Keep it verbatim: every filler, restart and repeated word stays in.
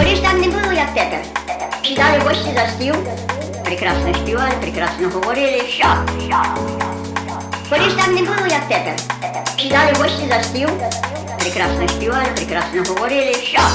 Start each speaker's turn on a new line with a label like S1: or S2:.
S1: Колись так не було, як тепер. Сідали гості за стіл, прекрасно співали, прекрасно говорили, що? Колись так не було, як тепер. Сідали гості за стіл, прекрасно співали, прекрасно говорили, що?